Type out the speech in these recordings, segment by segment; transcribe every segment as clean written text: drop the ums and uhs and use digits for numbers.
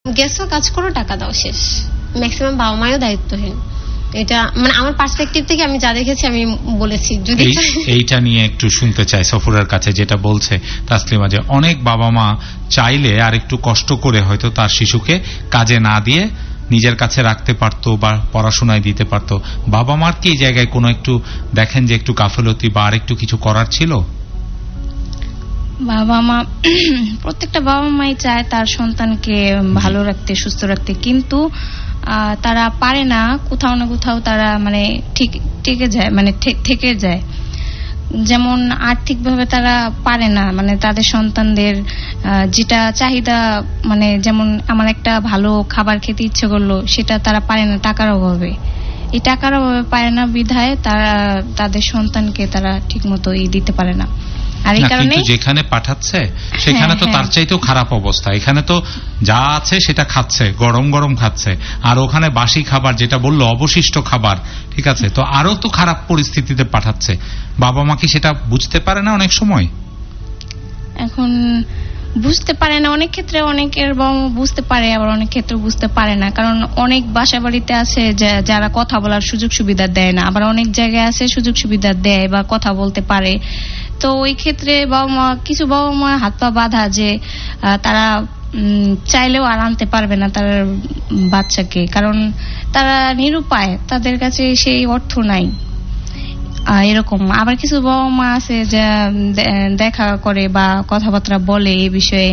গেছো, কাজ করো, টাকা দাও, শেষ। ম্যাক্সিমাম বাবা মায়ও দায়িত্বহীন। এটা মানে আমার পার্সপেক্টিভ থেকে আমি যা দেখেছি আমি বলেছি। যদি এইটা নিয়ে একটু শুনতে চাই সফরের কাছে, যেটা বলছে তাসলিমা, যে অনেক বাবা মা চাইলে আর একটু কষ্ট করে হয়তো তার শিশুকে কাজে না দিয়ে নিজের কাছে রাখতে পারতো বা পড়াশোনায় দিতে পারতো। বাবা মার কি এই জায়গায় কোনো একটু দেখেন যে একটু গাফিলতি বা আর একটু কিছু করার ছিল? বাবা মা, প্রত্যেকটা বাবা মাই চায় তার সন্তানকে ভালো রাখতে, সুস্থ রাখতে, কিন্তু তারা পারে না। কোথাও না কোথাও তারা মানে টিকে যায়, মানে থেকে যায়। যেমন আর্থিকভাবে তারা পারে না, মানে তাদের সন্তানদের যেটা চাহিদা, মানে যেমন আমার একটা ভালো খাবার খেতে ইচ্ছে করলো, সেটা তারা পারে না টাকার অভাবে। এই টাকার অভাবে পারে না বিধায় তারা তাদের সন্তানকে তারা ঠিক মতো দিতে পারে না। আর এই কারণে যেখানে পাঠাচ্ছে সেখানে তো তার চাইতেও খারাপ অবস্থা। এখানে তো যা আছে সেটা খাচ্ছে, গরম গরম খাচ্ছে, আর ওখানে বাসি খাবার, যেটা বললো অবশিষ্ট খাবার, ঠিক আছে, তো আরো তো খারাপ পরিস্থিতিতে পাঠাচ্ছে। বাবা মা কি সেটা বুঝতে পারে না অনেক সময়? এখন বুঝতে পারে না, অনেক ক্ষেত্রে অনেকের বুঝতে পারে, আবার অনেক ক্ষেত্রে বুঝতে পারে না। কারণ অনেক বাসা বাড়িতে আছে যারা কথা বলার সুযোগ সুবিধা দেয় না, আবার অনেক জায়গায় আছে সুযোগ সুবিধা দেয় বা কথা বলতে পারে। তো ওই ক্ষেত্রে কিছু বাবা মা হাত পা বাঁধা, যে তারা চাইলেও আর আনতে পারবে না তার বাচ্চাকে, কারণ তারা নিরুপায়, তাদের কাছে সেই অর্থ নাই। এরকম আবার কিছু বাবা মা আছে যা দেখা করে বা কথাবার্তা বলে এই বিষয়ে।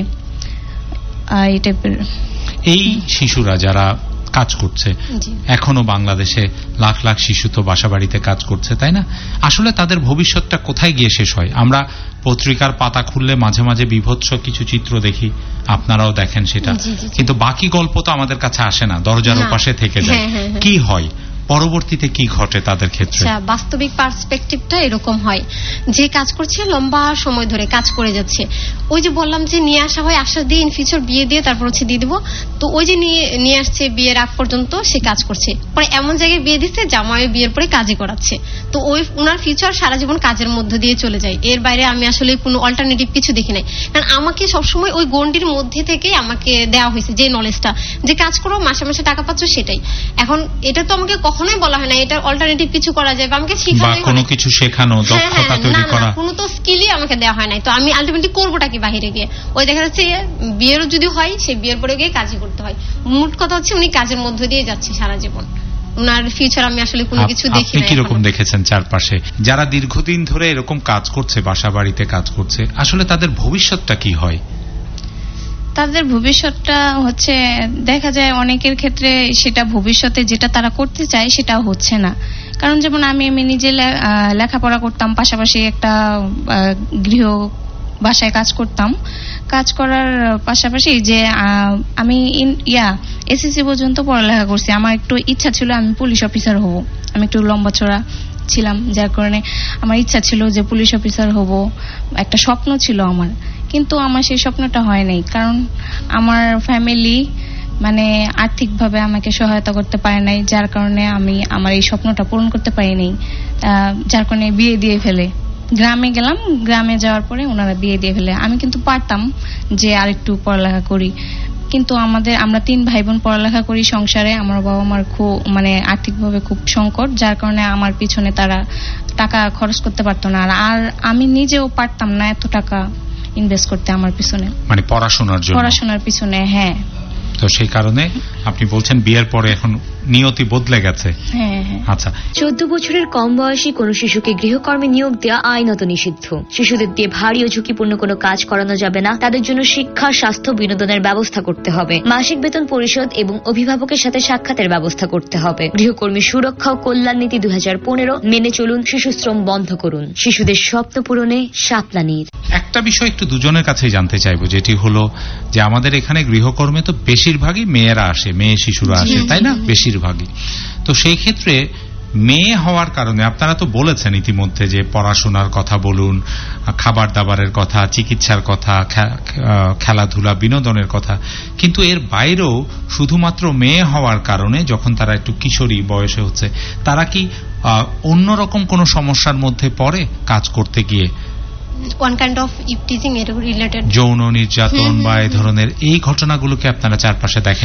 এই টাইপের এই শিশুরা যারা কাজ করছে, এখনো বাংলাদেশে লাখ লাখ শিশু তো বাসা বাড়িতে কাজ করছে, তাই না? আসলে তাদের ভবিষ্যৎটা কোথায় গিয়ে শেষ হয়? আমরা পত্রিকার পাতা খুললে মাঝে মাঝে বিভৎস কিছু চিত্র দেখি, আপনারাও দেখেন সেটা, কিন্তু বাকি গল্প তো আমাদের কাছে আসে না, দরজার ওপাশে থেকে যায়। কি হয় পরবর্তীতে, কি ঘটে তাদের ক্ষেত্রে? বাস্তবিক পার্সপেক্টিভটা এরকম হয় যে কাজ করছে, লম্বা সময় ধরে কাজ করে যাচ্ছে। ওই যে বললাম যে নিয়ে আসা হয়, আশ্বাস দিয়ে ইন ফিউচার বিয়ে দিয়ে তারপর দিয়ে দিব, তো ওই যে নিয়ে আসছে, বিয়ের আগ পর্যন্ত সে কাজ করছে, পরে এমন জায়গায় বিয়ে দিচ্ছে জামাই বিয়ের পরে কাজে করাচ্ছে, তো ওই উনার ফিউচার সারা জীবন কাজের মধ্য দিয়ে চলে যায়। এর বাইরে আমি আসলে কোনো অল্টারনেটিভ কিছু দেখি নাই, কারণ আমাকে সবসময় ওই গন্ডির মধ্যে থেকে আমাকে দেওয়া হয়েছে যে নলেজটা, যে কাজ করো, মাসে মাসে টাকা পাচ্ছ, সেটাই। এখন এটা তো আমাকে কখনোই বলা হয় না এটা অল্টারনেটিভ কিছু করা যায়, বা আমাকে শেখানো, কোনো কিছু শেখানো, দক্ষতা তৈরি করা, কোনো তো স্কিলই আমাকে দেওয়া হয় নাই। তো আমি আলটিমেটলি করবোটা কি বাহিরে গিয়ে? ওই দেখা যাচ্ছে বিয়েরও যদি হয়, সে বিয়ের পরে গিয়ে কাজই করতে হয়। মোট কথা হচ্ছে উনি কাজের মধ্য দিয়ে যাচ্ছে সারা জীবন, উনার ফিউচার আমি আসলে কোনো কিছু দেখি না। আপনি কিরকম দেখেছেন চারপাশে যারা দীর্ঘদিন ধরে এরকম কাজ করছে, বাসা বাড়িতে কাজ করছে, আসলে তাদের ভবিষ্যৎটা কি হয়? তাদের ভবিষ্যৎটা হচ্ছে, দেখা যায় অনেকের ক্ষেত্রে সেটা ভবিষ্যতে যেটা তারা করতে চায় সেটা হচ্ছে না। কারণ যেমন আমি নিজে লেখাপড়া করতাম, পাশাপাশি একটা গৃহ বাসায় কাজ করতাম। কাজ করার পাশাপাশি যে আমি এসএসসি পর্যন্ত পড়ালেখা করছি। আমার একটু ইচ্ছা ছিল আমি পুলিশ অফিসার হব। আমি একটু লম্বা চড়া ছিলাম, যার কারণে আমার ইচ্ছা ছিল যে পুলিশ অফিসার হব, একটা স্বপ্ন ছিল আমার। কিন্তু আমার সেই স্বপ্নটা হয় নাই, কারণ আমার ফ্যামিলি মানে আর্থিকভাবে আমাকে সহায়তা করতে পারে নাই, যার কারণে আমি আমার এই স্বপ্নটা পূরণ করতে পারি নাই। যার কারণে বিয়ে দিয়ে ফেলে গ্রামে গেলাম, গ্রামে যাওয়ার পরে ওনারা বিয়ে দিয়ে ফেলে। আমি কিন্তু পারতাম যে আরেকটু পড়ালেখা করি, কিন্তু আমরা 3 ভাই বোন পড়ালেখা করি সংসারে। আমার বাবা মার খুব মানে আর্থিকভাবে খুব সংকট, যার কারণে আমার পিছনে তারা টাকা খরচ করতে পারতো না, আর আমি নিজেও পারতাম না এত টাকা ইনভেস্ট করতে আমার পিছনে, মানে পড়াশোনার পিছনে। হ্যাঁ, তো সেই কারণে আপনি বলছেন বিয়ের পরে এখন নিয়তি বদলে গেছে। আচ্ছা, 14 বছরের কম বয়সী কোন শিশুকে গৃহকর্মে নিয়োগ দেওয়া আইনত নিষিদ্ধ। শিশুদের দিয়ে ভারী ও ঝুঁকিপূর্ণ কোনো কাজ করানো যাবে না। তাদের জন্য শিক্ষা, স্বাস্থ্য, বিনোদনের ব্যবস্থা করতে হবে। মাসিক বেতন পরিশোধ এবং অভিভাবকের সাথে সাক্ষাতের ব্যবস্থা করতে হবে। গৃহকর্মী সুরক্ষা ও কল্যাণ নীতি 2015 মেনে চলুন। শিশুশ্রম বন্ধ করুন। শিশুদের স্বপ্ন পূরণে শাপলানির। একটা বিষয় একটু দুজনের কাছেই জানতে চাইবো, যেটি হলো যে আমাদের এখানে গৃহকর্মে তো বেশিরভাগই মেয়েরা আসে, মেয়ে শিশুরা আসে, তাই না? বেশিরভাগই। তো সেই ক্ষেত্রে মেয়ে হওয়ার কারণে আপনারা তো বলেছেন ইতিমধ্যে যে পড়াশোনার কথা বলুন, খাবার দাবারের কথা, চিকিৎসার কথা, খেলাধুলা, বিনোদনের কথা, কিন্তু এর বাইরেও শুধুমাত্র মেয়ে হওয়ার কারণে যখন তারা একটু কিশোরী বয়সে হচ্ছে, তারা কি অন্যরকম কোনো সমস্যার মধ্যে পড়ে কাজ করতে গিয়ে? যৌন নির্যাতন বা এই ধরনের এই ঘটনাগুলোকে আপনারা চারপাশে দেখেন?